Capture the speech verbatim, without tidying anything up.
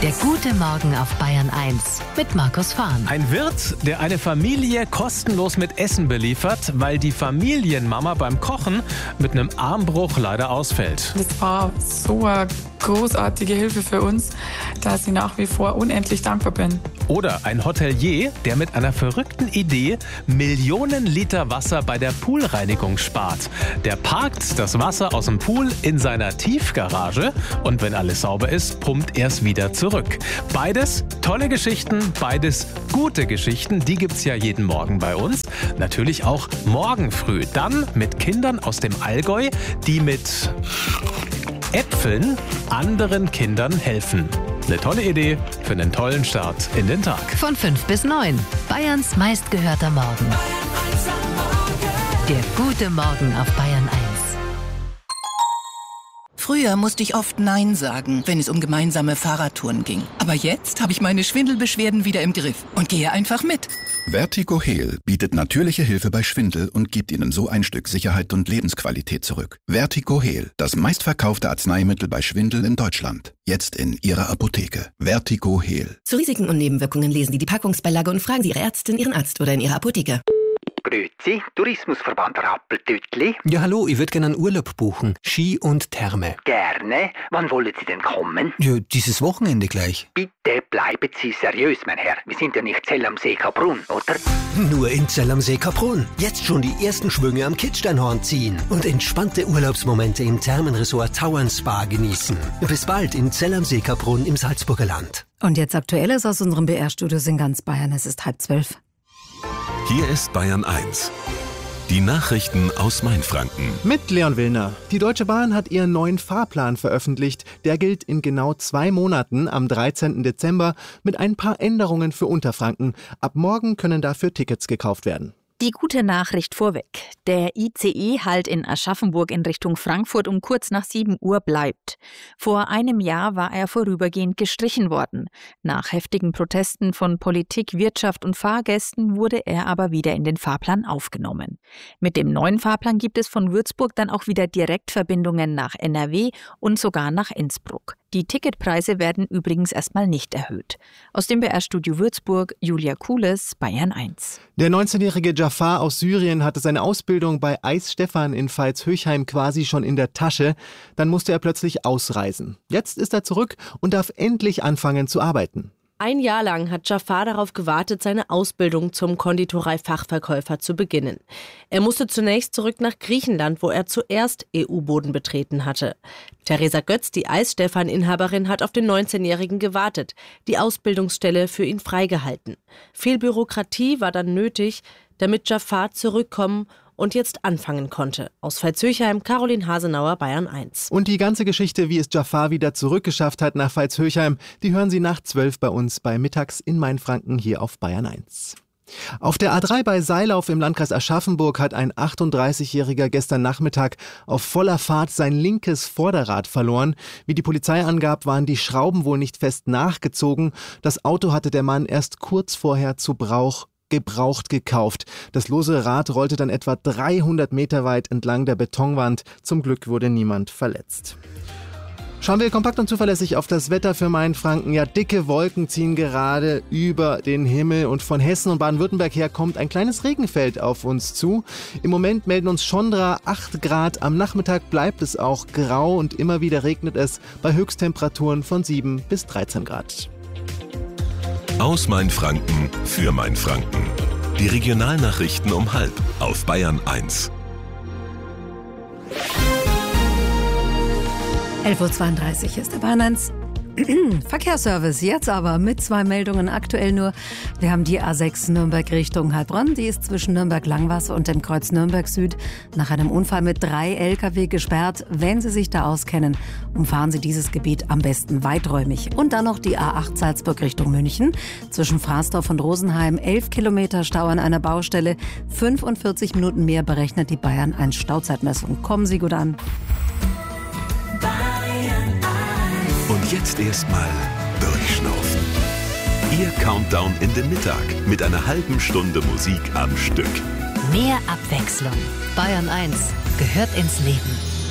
Der gute Morgen auf Bayern eins mit Markus Fahn. Ein Wirt, der eine Familie kostenlos mit Essen beliefert, weil die Familienmama beim Kochen mit einem Armbruch leider ausfällt. Das war so eine großartige Hilfe für uns, dass ich nach wie vor unendlich dankbar bin. Oder ein Hotelier, der mit einer verrückten Idee Millionen Liter Wasser bei der Poolreinigung spart. Der parkt das Wasser aus dem Pool in seiner Tiefgarage und wenn alles sauber ist, pumpt er es wieder zurück. Beides tolle Geschichten, beides gute Geschichten, die gibt's ja jeden Morgen bei uns. Natürlich auch morgen früh. Dann mit Kindern aus dem Allgäu, die mit Äpfeln anderen Kindern helfen. Eine tolle Idee für einen tollen Start in den Tag. Von fünf bis neun. Bayerns meistgehörter Morgen. Der gute Morgen auf Bayern eins. Früher musste ich oft Nein sagen, wenn es um gemeinsame Fahrradtouren ging. Aber jetzt habe ich meine Schwindelbeschwerden wieder im Griff und gehe einfach mit. Vertigo Heal bietet natürliche Hilfe bei Schwindel und gibt Ihnen so ein Stück Sicherheit und Lebensqualität zurück. Vertigo Heal, das meistverkaufte Arzneimittel bei Schwindel in Deutschland. Jetzt in Ihrer Apotheke. Vertigo Heal. Zu Risiken und Nebenwirkungen lesen Sie die Packungsbeilage und fragen Sie Ihre Ärztin, Ihren Arzt oder in Ihrer Apotheke. Grüezi, Tourismusverband Rappeltütli. Ja, hallo, ich würde gerne einen Urlaub buchen. Ski und Therme. Gerne. Wann wollen Sie denn kommen? Ja, dieses Wochenende gleich. Bitte bleiben Sie seriös, mein Herr. Wir sind ja nicht Zell am See Kaprun, oder? Nur in Zell am See Kaprun. Jetzt schon die ersten Schwünge am Kitzsteinhorn ziehen und entspannte Urlaubsmomente im Thermenresort Tauern Spa genießen. Bis bald in Zell am See Kaprun im Salzburger Land. Und jetzt Aktuelles aus unserem B R-Studios in ganz Bayern. Es ist halb zwölf. Hier ist Bayern eins. Die Nachrichten aus Mainfranken. Mit Leon Willner. Die Deutsche Bahn hat ihren neuen Fahrplan veröffentlicht. Der gilt in genau zwei Monaten am dreizehnten Dezember mit ein paar Änderungen für Unterfranken. Ab morgen können dafür Tickets gekauft werden. Die gute Nachricht vorweg. Der I C E-Halt in Aschaffenburg in Richtung Frankfurt um kurz nach sieben Uhr bleibt. Vor einem Jahr war er vorübergehend gestrichen worden. Nach heftigen Protesten von Politik, Wirtschaft und Fahrgästen wurde er aber wieder in den Fahrplan aufgenommen. Mit dem neuen Fahrplan gibt es von Würzburg dann auch wieder Direktverbindungen nach N R W und sogar nach Innsbruck. Die Ticketpreise werden übrigens erstmal nicht erhöht. Aus dem B R-Studio Würzburg, Julia Kules, Bayern eins. Der neunzehnjährige Jafar aus Syrien hatte seine Ausbildung bei Eis Stefan in Veitshöchheim quasi schon in der Tasche. Dann musste er plötzlich ausreisen. Jetzt ist er zurück und darf endlich anfangen zu arbeiten. Ein Jahr lang hat Jafar darauf gewartet, seine Ausbildung zum Konditorei-Fachverkäufer zu beginnen. Er musste zunächst zurück nach Griechenland, wo er zuerst E U-Boden betreten hatte. Theresa Götz, die Eis-Stefan-Inhaberin, hat auf den neunzehnjährigen gewartet, die Ausbildungsstelle für ihn freigehalten. Viel Bürokratie war dann nötig, damit Jafar zurückkommen und jetzt anfangen konnte. Aus Veitshöchheim, Caroline Hasenauer, Bayern eins. Und die ganze Geschichte, wie es Jafar wieder zurückgeschafft hat nach Veitshöchheim, die hören Sie nach zwölf bei uns bei Mittags in Mainfranken hier auf Bayern eins. Auf der A drei bei Seilauf im Landkreis Aschaffenburg hat ein achtunddreißigjähriger gestern Nachmittag auf voller Fahrt sein linkes Vorderrad verloren. Wie die Polizei angab, waren die Schrauben wohl nicht fest nachgezogen. Das Auto hatte der Mann erst kurz vorher zu Brauch gebraucht gekauft. Das lose Rad rollte dann etwa dreihundert Meter weit entlang der Betonwand. Zum Glück wurde niemand verletzt. Schauen wir kompakt und zuverlässig auf das Wetter für Mainfranken. Ja, dicke Wolken ziehen gerade über den Himmel und von Hessen und Baden-Württemberg her kommt ein kleines Regenfeld auf uns zu. Im Moment melden uns Schondra acht Grad. Am Nachmittag bleibt es auch grau und immer wieder regnet es bei Höchsttemperaturen von sieben bis dreizehn Grad. Aus Mainfranken für Mainfranken. Die Regionalnachrichten um halb auf Bayern eins. elf Uhr zweiunddreißig ist der Bayern eins Verkehrsservice. Jetzt aber mit zwei Meldungen aktuell nur. Wir haben die A sechs Nürnberg Richtung Heilbronn. Die ist zwischen Nürnberg-Langwasser und dem Kreuz Nürnberg Süd nach einem Unfall mit drei L K W gesperrt. Wenn Sie sich da auskennen, umfahren Sie dieses Gebiet am besten weiträumig. Und dann noch die A acht Salzburg Richtung München. Zwischen Fraßdorf und Rosenheim elf Kilometer Stau an einer Baustelle. fünfundvierzig Minuten mehr berechnet die Bayern eins Stauzeitmessung. Kommen Sie gut an. Und jetzt erstmal durchschnaufen. Ihr Countdown in den Mittag mit einer halben Stunde Musik am Stück. Mehr Abwechslung. Bayern eins gehört ins Leben.